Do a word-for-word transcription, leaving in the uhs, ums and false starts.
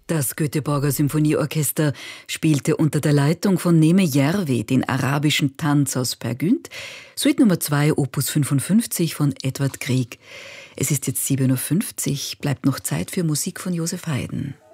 Das Göteborger Symphonieorchester spielte unter der Leitung von Neme Järvi den arabischen Tanz aus Per Gynt, Suite Nummer zwei, Opus fünfundfünfzig von Edvard Grieg. Es ist jetzt sieben Uhr fünfzig, bleibt noch Zeit für Musik von Joseph Haydn.